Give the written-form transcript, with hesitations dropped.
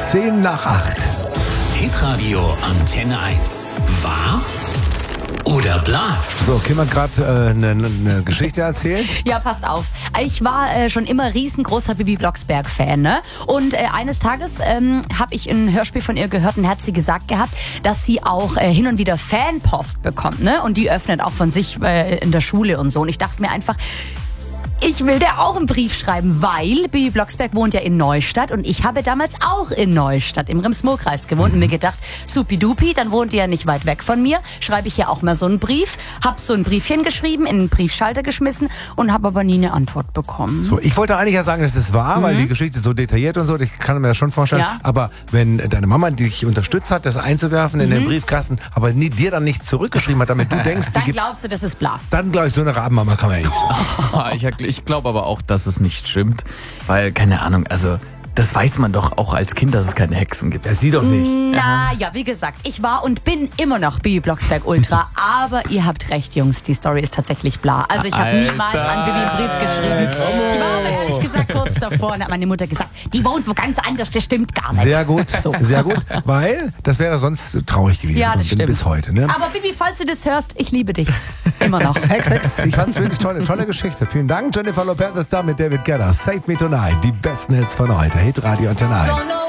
10 nach 8. Hitradio Antenne 1. Wahr oder bla? So, Kim hat gerade eine Geschichte erzählt. Ja, passt auf. Ich war schon immer riesengroßer Bibi Blocksberg-Fan, ne? Und eines Tages habe ich ein Hörspiel von ihr gehört und hat sie gesagt gehabt, dass sie auch hin und wieder Fanpost bekommt, ne? Und die öffnet auch von sich in der Schule und so. Und ich dachte mir einfach, ich will der auch einen Brief schreiben, weil Bibi Blocksberg wohnt ja in Neustadt und ich habe damals auch in Neustadt im Rems-Murr-Kreis gewohnt und mir gedacht, supidupi, dann wohnt ihr ja nicht weit weg von mir, schreibe ich ja auch mal so einen Brief, hab so ein Briefchen geschrieben, in den Briefschalter geschmissen und habe aber nie eine Antwort bekommen. So, ich wollte eigentlich ja sagen, dass es wahr, weil die Geschichte ist so detailliert und so, ich kann mir das schon vorstellen. Ja. Aber wenn deine Mama dich unterstützt hat, das einzuwerfen in den Briefkasten, aber dir dann nichts zurückgeschrieben hat, damit du denkst, Dann glaubst du, das ist bla. dann glaube ich, so eine Rabenmama kann man ja nicht sagen. Ich glaube aber auch, dass es nicht stimmt, weil, keine Ahnung, also das weiß man doch auch als Kind, dass es keine Hexen gibt. Ja, sie doch nicht. Na ja, wie gesagt, ich war und bin immer noch Bibi Blocksberg Ultra, aber ihr habt recht, Jungs, die Story ist tatsächlich bla. Also ich habe niemals an Bibi einen Brief geschrieben. Ich war aber ehrlich gesagt kurz davor und hat meine Mutter gesagt, die wohnt wo ganz anders, das stimmt gar nicht. Sehr gut, So. sehr gut, weil das wäre sonst traurig gewesen. Ja, das stimmt. Bis heute. Ne? Aber Bibi, falls du das hörst, ich liebe dich. Immer noch. Hex, ich fand es wirklich tolle Geschichte. Vielen Dank, Jennifer Lopez ist da mit David Guetta. Save Me Tonight, die besten Hits von heute. Hitradio Antenne 1.